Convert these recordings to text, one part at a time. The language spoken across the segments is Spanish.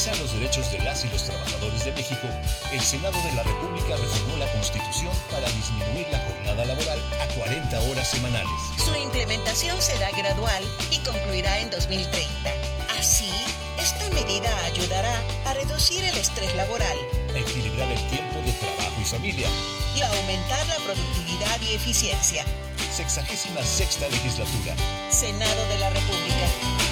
garantizar los derechos de las y los trabajadores de México, el Senado de la República reformó la Constitución para disminuir la jornada laboral a 40 horas semanales. Su implementación será gradual y concluirá en 2030. Así, esta medida ayudará a reducir el estrés laboral, a equilibrar el tiempo de trabajo y familia y a aumentar la productividad y eficiencia. 66ª legislatura. Senado de la República.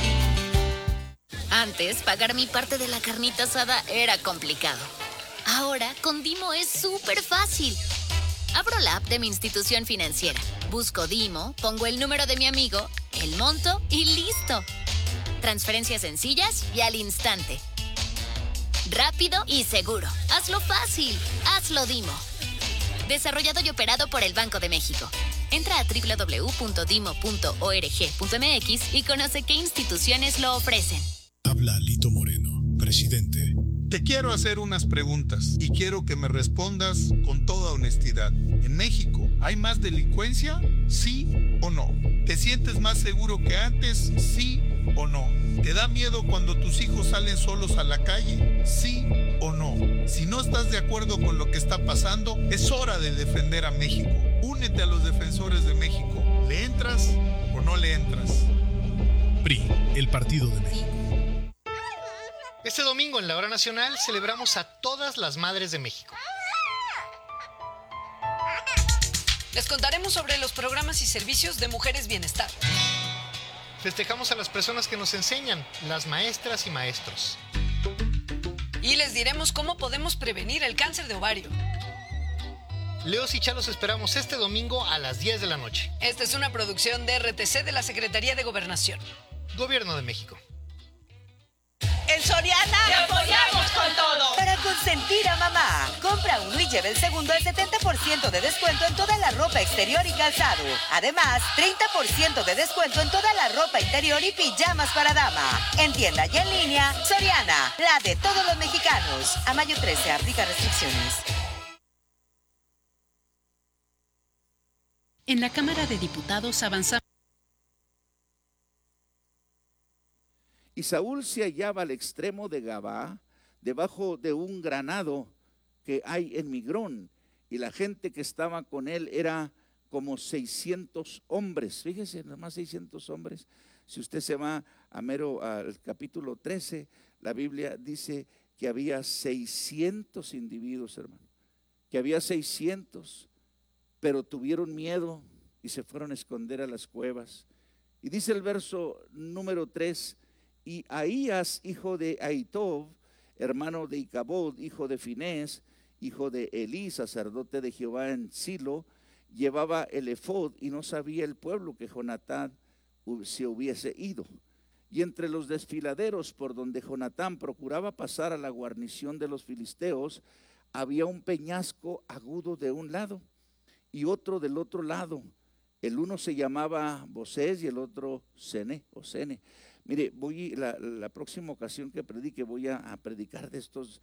Antes, pagar mi parte de la carnita asada era complicado. Ahora, con Dimo es súper fácil. Abro la app de mi institución financiera, busco Dimo, pongo el número de mi amigo, el monto y listo. Transferencias sencillas y al instante. Rápido y seguro. Hazlo fácil. Hazlo Dimo. Desarrollado y operado por el Banco de México. Entra a www.dimo.org.mx y conoce qué instituciones lo ofrecen. Habla Lito Moreno, presidente. Te quiero hacer unas preguntas y quiero que me respondas con toda honestidad. ¿En México hay más delincuencia? ¿Sí o no? ¿Te sientes más seguro que antes? ¿Sí o no? ¿Te da miedo cuando tus hijos salen solos a la calle? ¿Sí o no? Si no estás de acuerdo con lo que está pasando, es hora de defender a México. Únete a los defensores de México. ¿Le entras o no le entras? PRI, el Partido de México. Este domingo en la Hora Nacional celebramos a todas las madres de México. Les contaremos sobre los programas y servicios de Mujeres Bienestar. Festejamos a las personas que nos enseñan, las maestras y maestros. Y les diremos cómo podemos prevenir el cáncer de ovario. Leos y Chalos esperamos este domingo a las 10 de la noche. Esta es una producción de RTC de la Secretaría de Gobernación. Gobierno de México. En Soriana ¡te apoyamos con todo! Para consentir a mamá, compra uno y lleve el segundo al 70% de descuento en toda la ropa exterior y calzado. Además, 30% de descuento en toda la ropa interior y pijamas para dama. En tienda y en línea, Soriana, la de todos los mexicanos. A mayo 13, aplica restricciones. En la Cámara de Diputados avanzamos. Y Saúl se hallaba al extremo de Gabá, debajo de un granado que hay en Migrón, y la gente que estaba con él era como 600 hombres. Fíjese, nada más 600 hombres. Si usted se va al capítulo 13, la Biblia dice que había 600 individuos, hermano, que había 600, pero tuvieron miedo y se fueron a esconder a las cuevas. Y dice el verso número 3, y Ahías, hijo de Ahitob, hermano de Icabod, hijo de Finés, hijo de Elí, sacerdote de Jehová en Silo, llevaba el efod y no sabía el pueblo que Jonatán se hubiese ido. Y entre los desfiladeros por donde Jonatán procuraba pasar a la guarnición de los filisteos, había un peñasco agudo de un lado y otro del otro lado. El uno se llamaba Bosés y el otro Sene o Sene. Mire, la próxima ocasión que predique voy a predicar de estos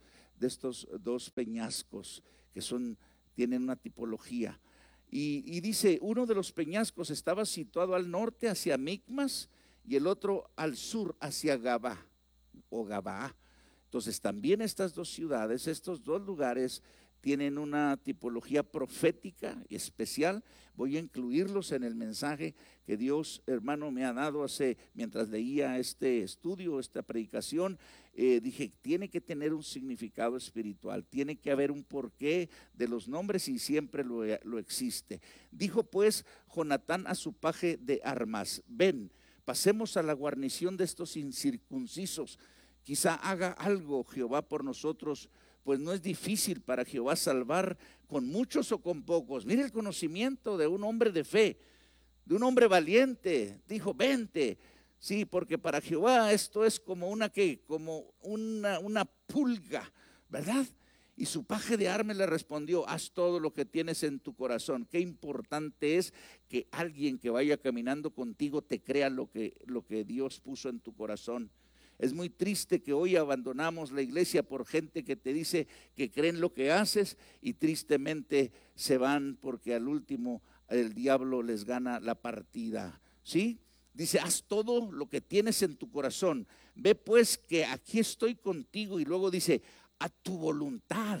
dos peñascos que tienen una tipología. Y dice, uno de los peñascos estaba situado al norte hacia Micmas y el otro al sur hacia Gabá o Gabá. Entonces también estas dos ciudades, estos dos lugares tienen una tipología profética y especial. Voy a incluirlos en el mensaje que Dios, hermano, me ha dado mientras leía este estudio, esta predicación. Dije, tiene que tener un significado espiritual, tiene que haber un porqué de los nombres y siempre lo existe. Dijo pues Jonatán a su paje de armas, ven, pasemos a la guarnición de estos incircuncisos, quizá haga algo Jehová por nosotros, pues no es difícil para Jehová salvar con muchos o con pocos. Mire el conocimiento de un hombre de fe, de un hombre valiente. Dijo, vente. Sí, porque para Jehová esto es como una pulga, ¿verdad? Y su paje de armas le respondió, haz todo lo que tienes en tu corazón. Qué importante es que alguien que vaya caminando contigo te crea lo que Dios puso en tu corazón. Es muy triste que hoy abandonamos la iglesia por gente que te dice que creen lo que haces y tristemente se van porque al último el diablo les gana la partida, ¿sí? Dice, haz todo lo que tienes en tu corazón. Ve pues que aquí estoy contigo. Y luego dice, a tu voluntad,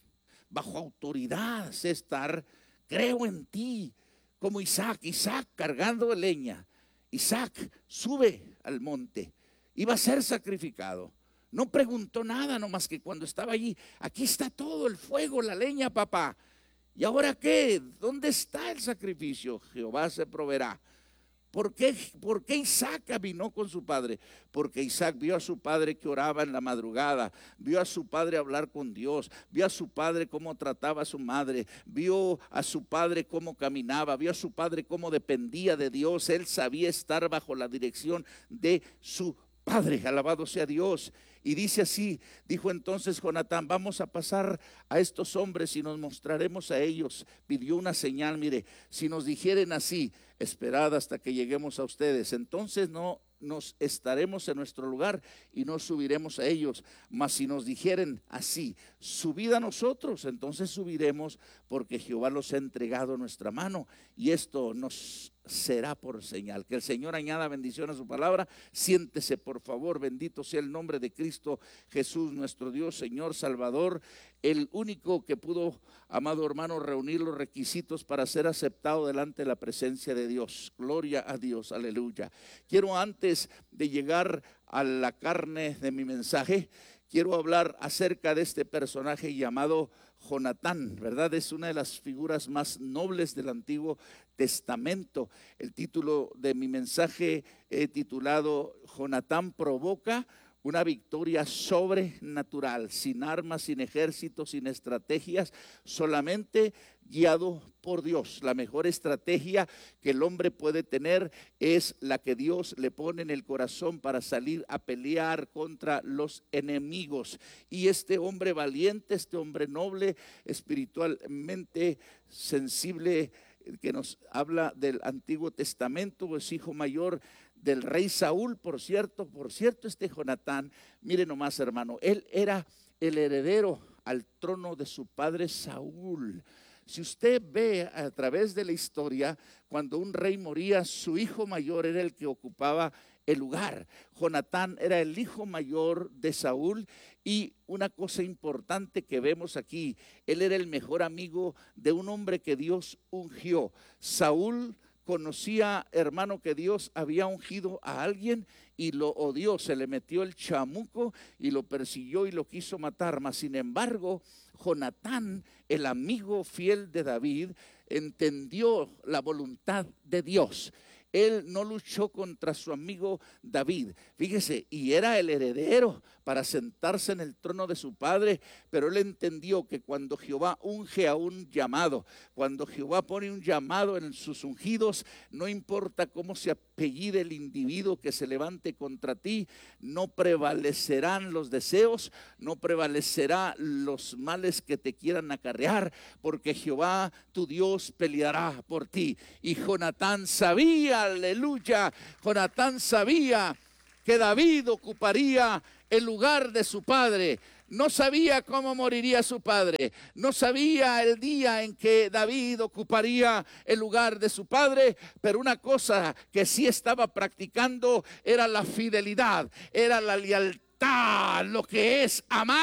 bajo autoridad sé estar, creo en ti. Como Isaac cargando leña. Isaac sube al monte, iba a ser sacrificado. No preguntó nada, nomás que cuando estaba allí, aquí está todo, el fuego, la leña, papá. ¿Y ahora qué? ¿Dónde está el sacrificio? Jehová se proveerá. ¿Por qué Isaac caminó con su padre? Porque Isaac vio a su padre que oraba en la madrugada, vio a su padre hablar con Dios, vio a su padre cómo trataba a su madre, vio a su padre cómo caminaba, vio a su padre cómo dependía de Dios. Él sabía estar bajo la dirección de su padre, alabado sea Dios. Y dice así, dijo entonces Jonatán, vamos a pasar a estos hombres y nos mostraremos a ellos. Pidió una señal, mire, si nos dijeren así, esperad hasta que lleguemos a ustedes, entonces no nos estaremos en nuestro lugar y no subiremos a ellos. Mas si nos dijeren así, subid a nosotros, entonces subiremos, porque Jehová los ha entregado en nuestra mano, y esto nos será por señal. Que el Señor añada bendición a su palabra. Siéntese, por favor. Bendito sea el nombre de Cristo Jesús, nuestro Dios, Señor, Salvador, el único que pudo, amado hermano, reunir los requisitos para ser aceptado delante de la presencia de Dios. Gloria a Dios, aleluya. Quiero, antes de llegar a la carne de mi mensaje, quiero hablar acerca de este personaje llamado Jonatán, ¿verdad? Es una de las figuras más nobles del Antiguo Testamento. El título de mi mensaje he titulado Jonatán provoca una victoria sobrenatural, sin armas, sin ejércitos, sin estrategias, solamente guiado por Dios. La mejor estrategia que el hombre puede tener es la que Dios le pone en el corazón para salir a pelear contra los enemigos. Y este hombre valiente, este hombre noble, espiritualmente sensible, que nos habla del Antiguo Testamento, es hijo mayor del rey Saúl. Por cierto, este Jonatán, mire nomás, hermano, él era el heredero al trono de su padre Saúl. Si usted ve a través de la historia, cuando un rey moría, su hijo mayor era el que ocupaba el lugar. Jonatán era el hijo mayor de Saúl, y una cosa importante que vemos aquí, él era el mejor amigo de un hombre que Dios ungió. Saúl conocía, hermano, que Dios había ungido a alguien y lo odió, se le metió el chamuco y lo persiguió y lo quiso matar. Mas sin embargo, Jonatán, el amigo fiel de David, entendió la voluntad de Dios. Él no luchó contra su amigo David, fíjese, y era el heredero para sentarse en el trono de su padre, pero él entendió que cuando Jehová unge a un llamado, cuando Jehová pone un llamado en sus ungidos, no importa cómo se apellide el individuo que se levante contra ti, no prevalecerán los deseos, no prevalecerá los males que te quieran acarrear, porque Jehová tu Dios peleará por ti. Y Jonatán sabía, aleluya, Jonatán sabía que David ocuparía el lugar de su padre. No sabía cómo moriría su padre, no sabía el día en que David ocuparía el lugar de su padre, pero una cosa que sí estaba practicando era la fidelidad, era la lealtad, lo que es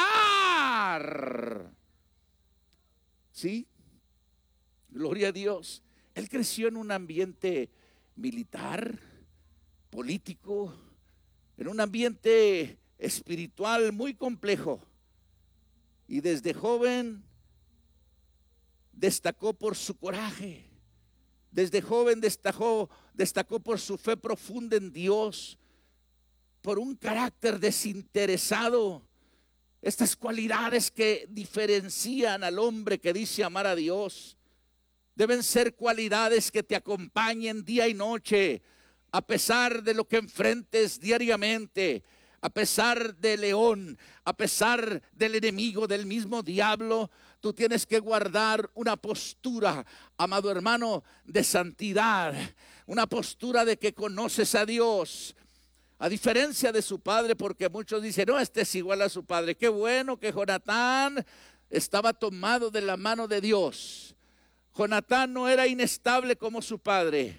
amar. ¿Sí? Gloria a Dios. Él creció en un ambiente militar, político, en un ambiente espiritual muy complejo, y desde joven destacó por su coraje, desde joven destacó por su fe profunda en Dios, por un carácter desinteresado. Estas cualidades que diferencian al hombre que dice amar a Dios deben ser cualidades que te acompañen día y noche, a pesar de lo que enfrentes diariamente, a pesar del león, a pesar del enemigo, del mismo diablo. Tú tienes que guardar una postura, amado hermano, de santidad, una postura de que conoces a Dios. A diferencia de su padre, porque muchos dicen, no, este es igual a su padre. Qué bueno que Jonatán estaba tomado de la mano de Dios. Jonatán no era inestable como su padre.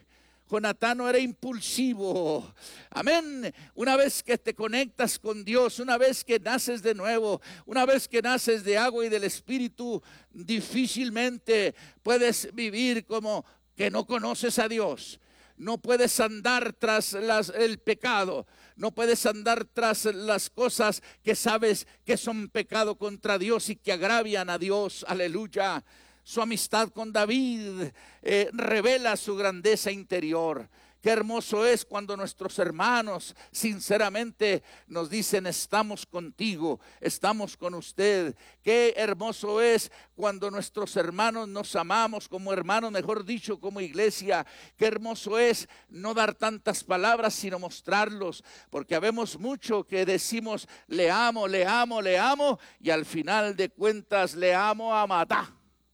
Jonatán no era impulsivo. Amén. Una vez que te conectas con Dios, una vez que naces de nuevo, una vez que naces de agua y del Espíritu, difícilmente puedes vivir como que no conoces a Dios. No puedes andar tras el pecado. No puedes andar tras las cosas que sabes que son pecado contra Dios y que agravian a Dios. Aleluya. Su amistad con David revela su grandeza interior. Qué hermoso es cuando nuestros hermanos sinceramente nos dicen: estamos contigo, estamos con usted. Qué hermoso es cuando nuestros hermanos nos amamos como hermanos, mejor dicho, como iglesia. Qué hermoso es no dar tantas palabras, sino mostrarlos. Porque habemos mucho que decimos: le amo, le amo, le amo, y al final de cuentas le amo a matar.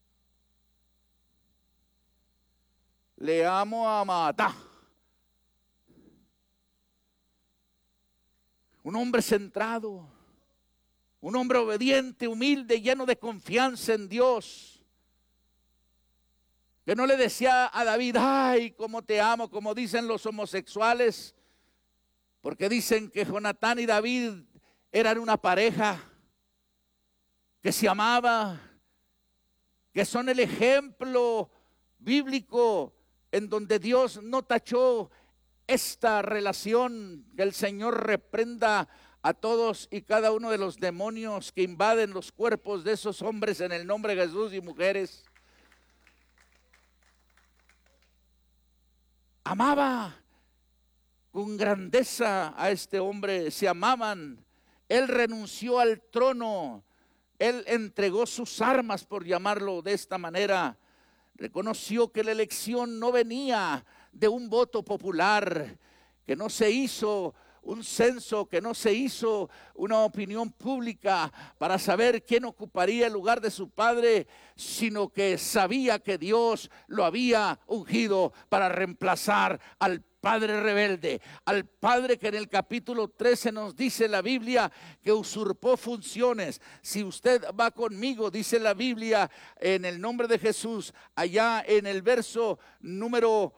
Le amo a matar. Un hombre centrado, un hombre obediente, humilde, lleno de confianza en Dios, que no le decía a David: ay, cómo te amo, como dicen los homosexuales, porque dicen que Jonatán y David eran una pareja que se amaba, que son el ejemplo bíblico en donde Dios no tachó esta relación. Que el Señor reprenda a todos y cada uno de los demonios que invaden los cuerpos de esos hombres en el nombre de Jesús, y mujeres. Amaba con grandeza a este hombre, se amaban. Él renunció al trono, él entregó sus armas, por llamarlo de esta manera. Reconoció que la elección no venía de un voto popular, que no se hizo un censo, que no se hizo una opinión pública para saber quién ocuparía el lugar de su padre, sino que sabía que Dios lo había ungido para reemplazar al padre rebelde, al padre que en el capítulo 13 nos dice la Biblia que usurpó funciones. Si usted va conmigo, dice la Biblia en el nombre de Jesús, allá en el verso número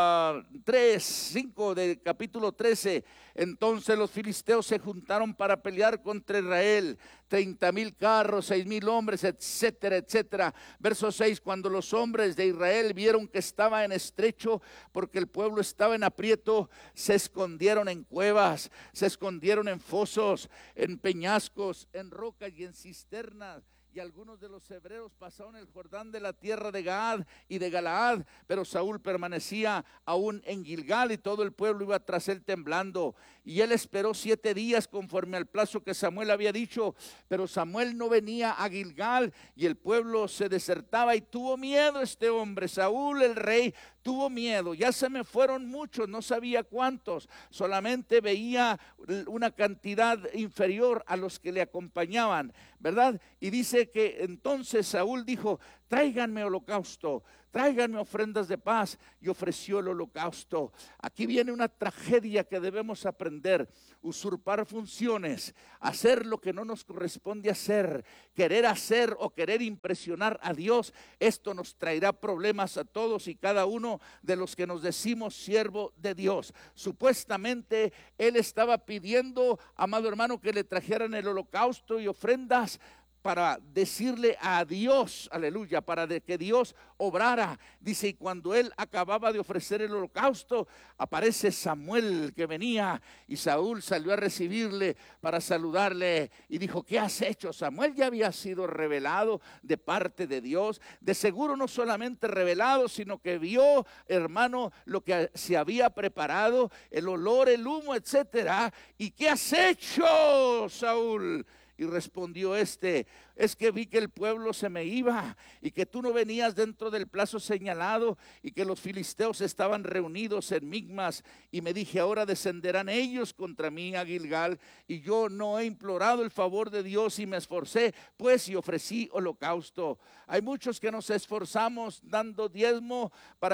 5 del capítulo 13, entonces los filisteos se juntaron para pelear contra Israel, 30,000 carros, 6,000 hombres, etcétera, etcétera. Verso 6, cuando los hombres de Israel vieron que estaba en estrecho, porque el pueblo estaba en aprieto, se escondieron en cuevas, se escondieron en fosos, en peñascos, en rocas y en cisternas. Y algunos de los hebreos pasaron el Jordán de la tierra de Gad y de Galaad, pero Saúl permanecía aún en Gilgal y todo el pueblo iba tras él temblando. Y él esperó 7 días conforme al plazo que Samuel había dicho, pero Samuel no venía a Gilgal y el pueblo se desertaba y tuvo miedo este hombre. Saúl el rey tuvo miedo. Ya se me fueron muchos, no sabía cuántos, solamente veía una cantidad inferior a los que le acompañaban, ¿verdad? Y dice que entonces Saúl dijo: tráiganme holocausto, tráiganme ofrendas de paz, y ofreció el holocausto. Aquí viene una tragedia que debemos aprender: usurpar funciones, hacer lo que no nos corresponde hacer, querer hacer o querer impresionar a Dios. Esto nos traerá problemas a todos y cada uno de los que nos decimos siervo de Dios. Supuestamente él estaba pidiendo, amado hermano, que le trajeran el holocausto y ofrendas para decirle a Dios, aleluya, para que Dios obrara. Dice, y cuando él acababa de ofrecer el holocausto, aparece Samuel que venía, y Saúl salió a recibirle para saludarle y dijo: ¿qué has hecho? Samuel ya había sido revelado de parte de Dios, de seguro no solamente revelado, sino que vio, hermano, lo que se había preparado, el olor, el humo, etcétera. ¿Y qué has hecho, Saúl? Y respondió este: es que vi que el pueblo se me iba y que tú no venías dentro del plazo señalado y que los filisteos estaban reunidos en Migmas, y me dije: ahora descenderán ellos contra mí a Gilgal, y yo no he implorado el favor de Dios y me esforcé pues y ofrecí holocausto. Hay muchos que nos esforzamos dando diezmo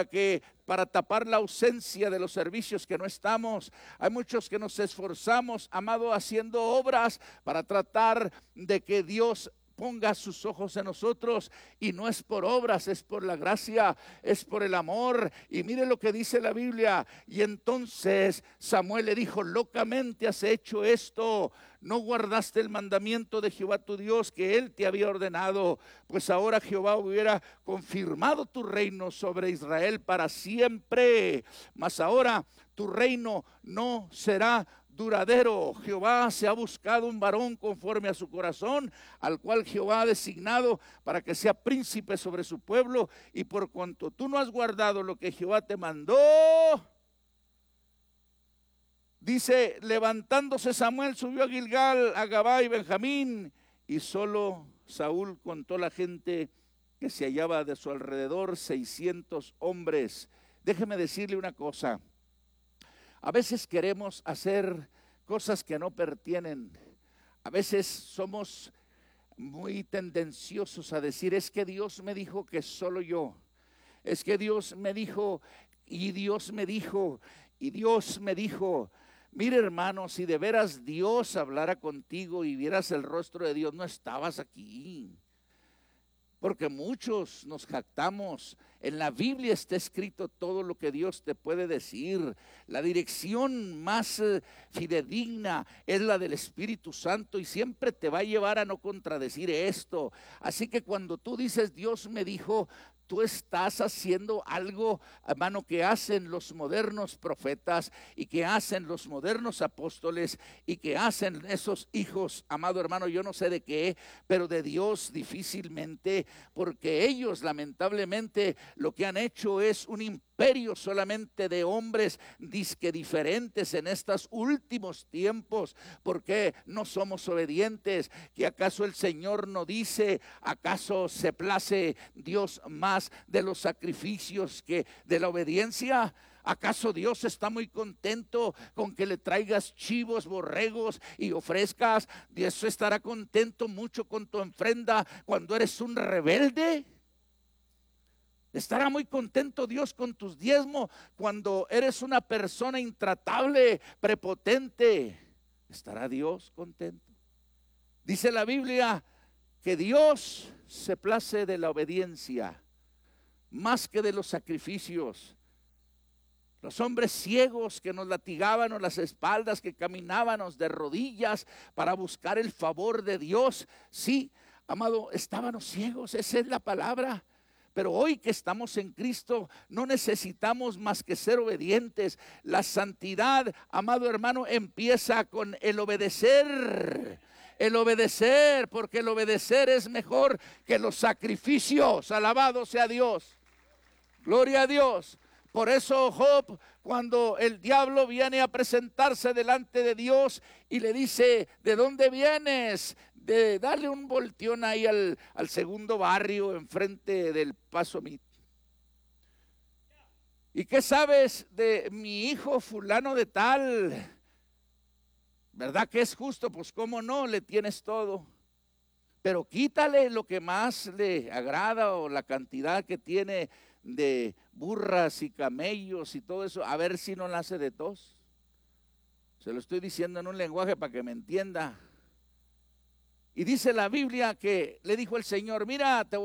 para tapar la ausencia de los servicios que no estamos. Hay muchos que nos esforzamos, amado, haciendo obras para tratar de que Dios ponga sus ojos en nosotros, y no es por obras, es por la gracia, es por el amor. Y mire lo que dice la Biblia: y entonces Samuel le dijo: locamente has hecho esto, no guardaste el mandamiento de Jehová tu Dios que él te había ordenado, pues ahora Jehová hubiera confirmado tu reino sobre Israel para siempre, mas ahora tu reino no será duradero. Jehová se ha buscado un varón conforme a su corazón, al cual Jehová ha designado para que sea príncipe sobre su pueblo, y por cuanto tú no has guardado lo que Jehová te mandó, dice, levantándose Samuel subió a Gilgal, a Gabá y Benjamín, y solo Saúl contó la gente que se hallaba de su alrededor, 600 hombres. Déjeme decirle una cosa: a veces queremos hacer cosas que no pertienen. A veces somos muy tendenciosos a decir: es que Dios me dijo que solo yo. Es que Dios me dijo, y Dios me dijo, y Dios me dijo. Mire, hermano, si de veras Dios hablara contigo y vieras el rostro de Dios, no estabas aquí. Porque muchos nos jactamos. En la Biblia está escrito todo lo que Dios te puede decir. La dirección más fidedigna es la del Espíritu Santo, y siempre te va a llevar a no contradecir esto. Así que cuando tú dices Dios me dijo, tú estás haciendo algo, hermano, que hacen los modernos profetas y que hacen los modernos apóstoles y que hacen esos hijos, amado hermano, yo no sé de qué, pero de Dios difícilmente, porque ellos lamentablemente lo que han hecho es un imperio solamente de hombres disque diferentes en estos últimos tiempos. ¿Por qué no somos obedientes? ¿Que acaso el Señor no dice? ¿Acaso se place Dios más de los sacrificios que de la obediencia? ¿Acaso Dios está muy contento con que le traigas chivos, borregos y ofrezcas? ¿Dios estará contento mucho con tu ofrenda cuando eres un rebelde? ¿Estará muy contento Dios con tus diezmos cuando eres una persona intratable, prepotente? ¿Estará Dios contento? Dice la Biblia que Dios se place de la obediencia más que de los sacrificios. Los hombres ciegos que nos latigábamos las espaldas, que caminábamos de rodillas para buscar el favor de Dios, sí, amado, estábamos ciegos, esa es la palabra. Pero hoy que estamos en Cristo, no necesitamos más que ser obedientes. La santidad, amado hermano, empieza con el obedecer. El obedecer, porque el obedecer es mejor que los sacrificios. Alabado sea Dios. Gloria a Dios. Por eso Job, cuando el diablo viene a presentarse delante de Dios y le dice: ¿de dónde vienes? De darle un volteón ahí al segundo barrio enfrente del Paso Mit. ¿Y qué sabes de mi hijo fulano de tal? ¿Verdad que es justo? Pues cómo no, le tienes todo. Pero quítale lo que más le agrada o la cantidad que tiene de burras y camellos y todo eso, a ver si no la hace de tos. Se lo estoy diciendo en un lenguaje para que me entienda. Y dice la Biblia que le dijo el Señor: mira, te voy